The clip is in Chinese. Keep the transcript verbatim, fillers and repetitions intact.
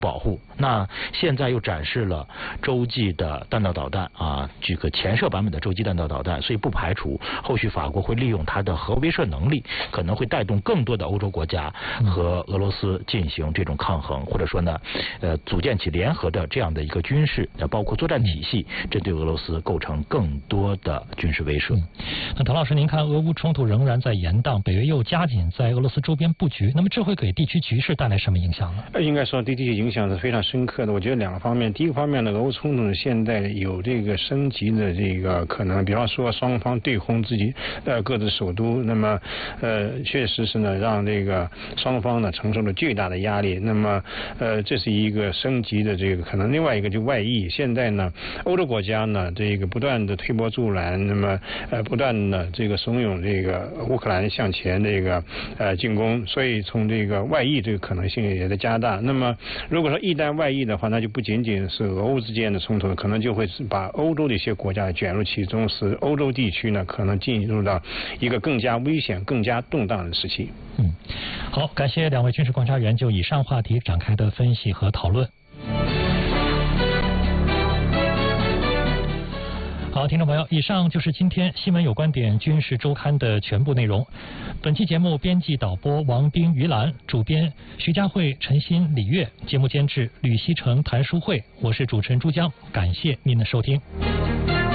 保护。那现在又展示了洲际的弹道导弹啊，这个前射版本的洲际弹道导弹，所以不排除后续法国会利用它的核威慑能力，可能会带动更多的欧洲国家和俄罗斯进行这种抗衡，或者说呢，呃，组建起联合的这样的一个军事，包括作战体系，针对俄罗斯构成更多的军事威慑。 嗯、那唐老师，您看俄乌冲突仍然在延宕，北约又加紧在俄罗斯周边布局，那么这会给地区局势带来什么影响呢？ 应该说，对地区影响是非常深刻的。我觉得两个方面，第一个方面呢，俄乌冲突现在有这个升级的这个可能，比方说双方对轰自己呃各自首都，那么呃确实是呢让这个双方呢承受了巨大的压力。那么呃这是一个升级的这个可能，另外一个就外溢。现在呢，欧洲国家呢这个不断的推波助澜，那么呃不断的这个怂恿这个乌克兰向前这个呃进攻，所以从这个外溢这个可能性也在加大。那么如果说一旦外溢的话，那就不仅仅是俄乌之间的冲突，可能就会把欧洲的一些国家卷入其中，使欧洲地区呢可能进入到一个更加危险、更加动荡的时期。 嗯，好，感谢两位军事观察员就以上话题展开的分析和讨论。好，听众朋友，以上就是今天新闻有观点军事周刊的全部内容。本期节目编辑导播王斌、于兰，主编徐佳慧、陈鑫、李月，节目监制吕希成、谭淑慧，我是主持人朱江，感谢您的收听。